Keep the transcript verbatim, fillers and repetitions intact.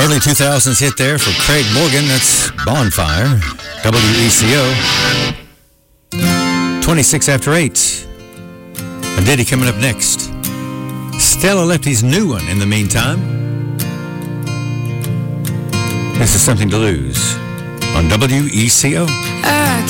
Early two thousands hit there for Craig Morgan. That's Bonfire. W E C O. twenty-six after eight. A ditty coming up next. Stella Lefty's new one in the meantime. This is Something to Lose on W E C O.